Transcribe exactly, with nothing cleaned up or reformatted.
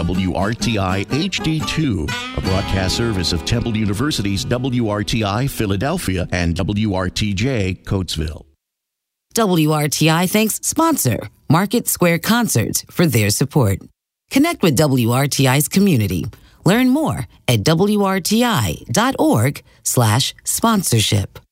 W R T I H D two, a broadcast service of Temple University's W R T I Philadelphia and W R T J Coatesville. W R T I thanks sponsor Market Square Concerts for their support. Connect with W R T I's community. Learn more at W R T I dot org slash sponsorship.